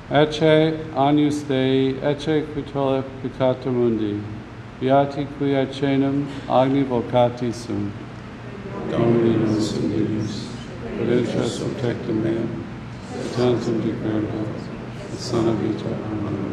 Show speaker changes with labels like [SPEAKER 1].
[SPEAKER 1] Ecce agnus Dei, ecce qui tollet peccata mundi, beati qui aecenum agni vocati sunt. Domini nos invidius, prudentias protectum meum, tantum decurrent, et sana vita. Amen.